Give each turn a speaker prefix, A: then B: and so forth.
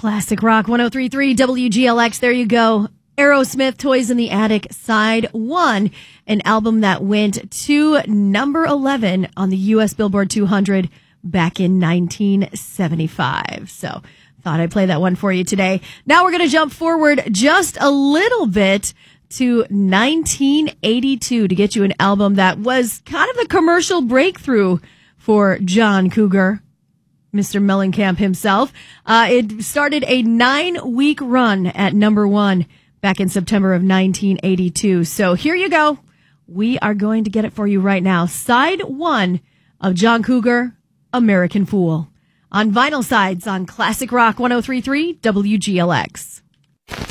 A: Classic Rock 103.3 WGLX. There you go. Aerosmith, Toys in the Attic, Side 1, an album that went to number 11 on the U.S. Billboard 200 back in 1975. So thought I'd play that one for you today. Now we're going to jump forward just a little bit to 1982 to get you an album that was kind of the commercial breakthrough for John Cougar, Mr. Mellencamp himself. It started a 9-week run at number 1 back in September of 1982. So here you go. We are going to get it for you right now. Side 1 of John Cougar, American Fool, on Vinyl Sides on Classic Rock 103.3 WGLX.